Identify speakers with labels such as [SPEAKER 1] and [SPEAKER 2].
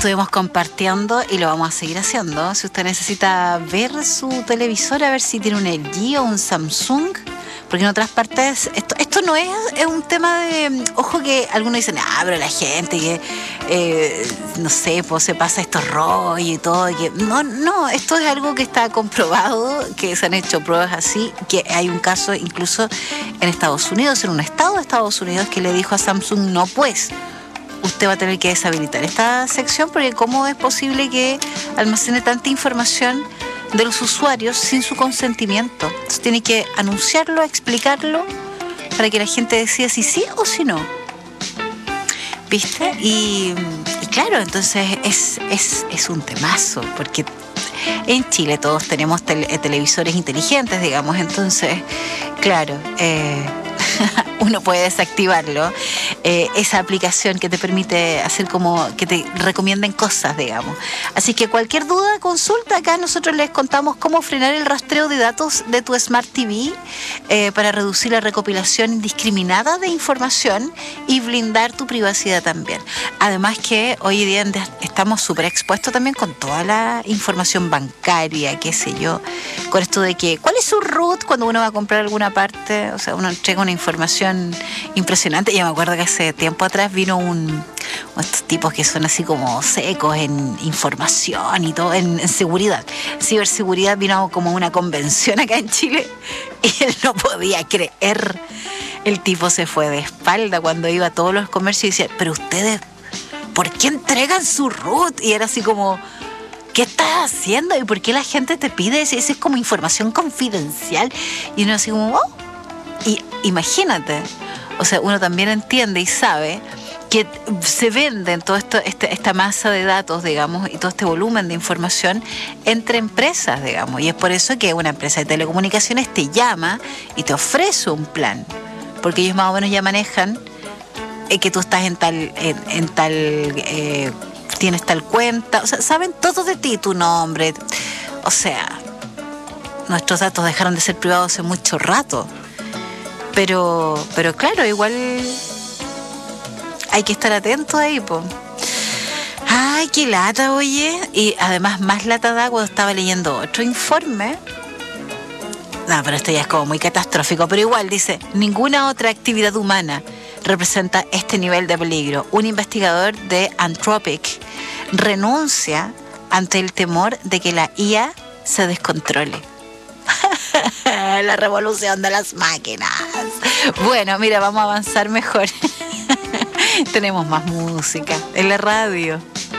[SPEAKER 1] estuvimos compartiendo y lo vamos a seguir haciendo. Si usted necesita ver su televisor, a ver si tiene un LG o un Samsung, porque en otras partes esto no es un tema de, ojo, que algunos dicen, pero la gente que no sé, pues se pasa estos rollos y todo, que no, esto es algo que está comprobado, que se han hecho pruebas así, que hay un caso incluso en Estados Unidos, en un estado de Estados Unidos, que le dijo a Samsung, no, pues usted va a tener que deshabilitar esta sección, porque cómo es posible que almacene tanta información de los usuarios sin su consentimiento. Entonces tiene que anunciarlo, explicarlo, para que la gente decida si sí o si no. ¿Viste? Y claro, entonces es un temazo, porque en Chile todos tenemos televisores inteligentes, digamos, entonces, claro, uno puede desactivarlo, esa aplicación que te permite hacer como que te recomienden cosas, digamos. Así que cualquier duda, consulta. Acá nosotros les contamos cómo frenar el rastreo de datos de tu Smart TV para reducir la recopilación indiscriminada de información y blindar tu privacidad también. Además que hoy día estamos súper expuestos también con toda la información bancaria, qué sé yo, con esto de que cuál es su root cuando uno va a comprar alguna parte. O sea, uno entrega una información impresionante. Yo me acuerdo que hace tiempo atrás vino estos tipos que son así como secos en información y todo, en seguridad, ciberseguridad. Vino como una convención acá en Chile y él no podía creer. El tipo se fue de espalda cuando iba a todos los comercios y decía, pero ustedes, ¿por qué entregan su root? Y era así como, ¿qué estás haciendo? ¿Y por qué la gente te pide eso? Eso es como información confidencial. Y uno así como, y imagínate, o sea, uno también entiende y sabe que se venden toda esta masa de datos, digamos, y todo este volumen de información entre empresas, digamos. Y es por eso que una empresa de telecomunicaciones te llama y te ofrece un plan, porque ellos más o menos ya manejan que tú estás en tal tienes tal cuenta, o sea, saben todo de ti, tu nombre. O sea, nuestros datos dejaron de ser privados hace mucho rato. Pero claro, igual hay que estar atento ahí, po. Ay, qué lata, oye. Y además más lata da cuando estaba leyendo otro informe. No, pero esto ya es como muy catastrófico. Pero igual dice, ninguna otra actividad humana representa este nivel de peligro. Un investigador de Anthropic renuncia ante el temor de que la IA se descontrole. La revolución de las máquinas. Bueno, mira, vamos a avanzar mejor. Tenemos más música en la radio.